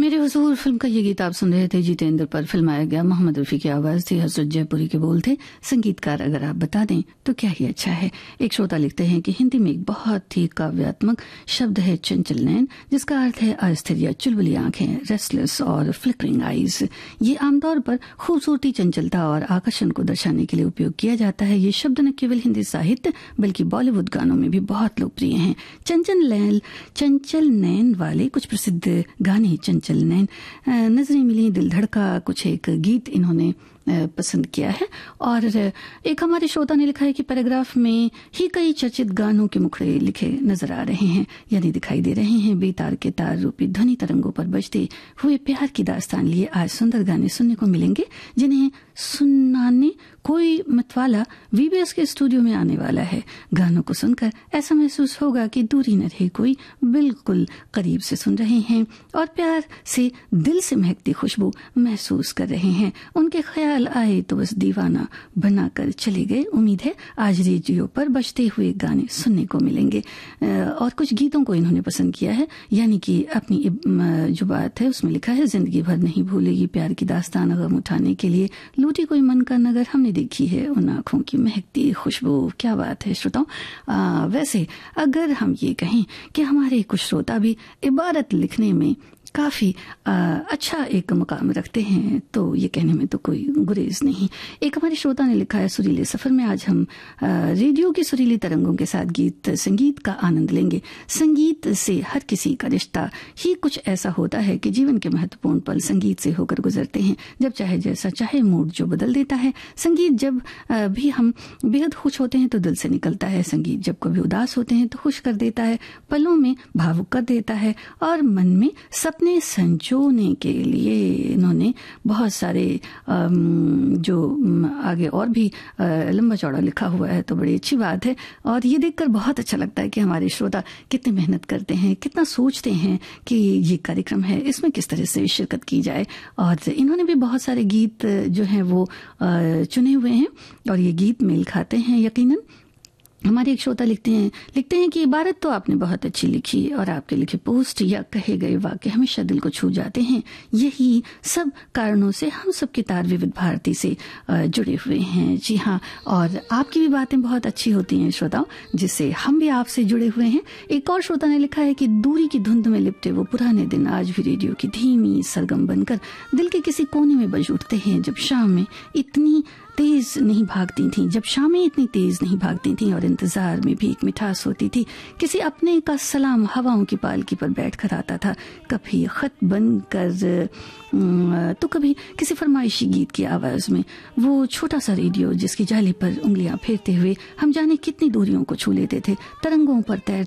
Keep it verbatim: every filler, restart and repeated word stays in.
मेरे हुजूर फिल्म का ये गीत आप सुन रहे थे जितेंद्र पर फिल्माया गया। मोहम्मद रफी की आवाज थी, हजरत जयपुरी के बोल थे। संगीतकार अगर आप बता दें तो क्या ही अच्छा है। एक श्रोता लिखते हैं कि हिंदी में एक बहुत ही काव्यात्मक शब्द है चंचल नैन, जिसका अर्थ है अस्थिर या चुलबुली आंखें, रेस्टलेस और फ्लिकरिंग आईज। ये आमतौर पर खूबसूरती, चंचलता और आकर्षण को दर्शाने के लिए उपयोग किया जाता है। ये शब्द न केवल हिंदी साहित्य बल्कि बॉलीवुड गानों में भी बहुत लोकप्रिय हैं। चंचल नैन चंचल नैन वाले कुछ प्रसिद्ध गाने चंचल नैन, नजरें मिली, दिल धड़का, कुछ एक गीत इन्होंने पसंद किया है। और एक हमारे श्रोता ने लिखा है कि पैराग्राफ में ही कई चर्चित गानों के मुखड़े लिखे नजर आ रहे हैं, यानी दिखाई दे रहे हैं। बेतार के तार रूपी ध्वनि तरंगों पर बजते हुए प्यार की दास्तान लिए आज सुंदर गाने सुनने को मिलेंगे, जिन्हें सुनाने कोई मतवाला वीबीएस के स्टूडियो में आने वाला है। गानों को सुनकर ऐसा महसूस होगा कि दूरी न रहे, कोई बिल्कुल करीब से सुन रहे हैं और प्यार से दिल से महकती खुशबू महसूस कर रहे हैं। उनके ख्याल आए तो बस दीवाना बनाकर चले गए। उम्मीद है आज रेडियो पर बजते हुए गाने सुनने को मिलेंगे। और कुछ गीतों को इन्होंने पसंद किया है, यानी कि अपनी जो बात है उसमें लिखा है, जिंदगी भर नहीं भूलेगी प्यार की दास्तान, गम उठाने के लिए लूटी कोई मन का नगर, हमने देखी है उन आंखों की महकती खुशबू। क्या बात है श्रोताओं। वैसे अगर हम ये कहें कि हमारे कुछ श्रोता भी इबारत लिखने में काफी आ, अच्छा एक मुकाम रखते हैं, तो ये कहने में तो कोई गुरेज नहीं। एक हमारे श्रोता ने लिखा है, सुरीले सफर में आज हम आ, रेडियो की सुरीली तरंगों के साथ गीत संगीत का आनंद लेंगे। संगीत से हर किसी का रिश्ता ही कुछ ऐसा होता है कि जीवन के महत्वपूर्ण पल संगीत से होकर गुजरते हैं। जब चाहे जैसा चाहे मूड जो बदल देता है। संगीत जब आ, भी हम बेहद खुश होते हैं तो दिल से निकलता है। संगीत जब कभी उदास होते हैं तो खुश कर देता है, पलों में भावुक कर देता है और मन में सपने संजोने के लिए इन्होंने बहुत सारे जो आगे और भी लंबा चौड़ा लिखा हुआ है, तो बड़ी अच्छी बात है। और ये देखकर बहुत अच्छा लगता है कि हमारे श्रोता कितनी मेहनत करते हैं, कितना सोचते हैं कि ये कार्यक्रम है, इसमें किस तरह से शिरकत की जाए। और इन्होंने भी बहुत सारे गीत जो हैं वो चुने हुए हैं और ये गीत मेल खाते हैं यकीनन। हमारे एक श्रोता लिखते हैं लिखते हैं कि इबारत तो आपने बहुत अच्छी लिखी और आपके लिखे पोस्ट या कहे गए वाक्य हमेशा दिल को छू जाते हैं। यही सब कारणों से हम सबके तार विविध भारती से जुड़े हुए हैं। जी हाँ, और आपकी भी बातें बहुत अच्छी होती हैं श्रोताओं, जिससे हम भी आपसे जुड़े हुए हैं। एक और श्रोता ने लिखा है कि दूरी की धुंध में लिपटे वो पुराने दिन आज भी रेडियो की धीमी सरगम बनकर दिल के किसी कोने में बज उठते हैं। जब शाम में इतनी तेज नहीं भागती थी जब शामें इतनी तेज नहीं भागती थी और इंतजार में भी एक मिठास होती थी। किसी अपने का सलाम हवाओं की पालकी पर बैठकर आता था, कभी खत बनकर तो कभी किसी फरमाइशी गीत की आवाज में। वो छोटा सा रेडियो जिसकी जाली पर उंगलियां फेरते हुए हम जाने कितनी दूरियों को छू लेते थे। तरंगों पर तैर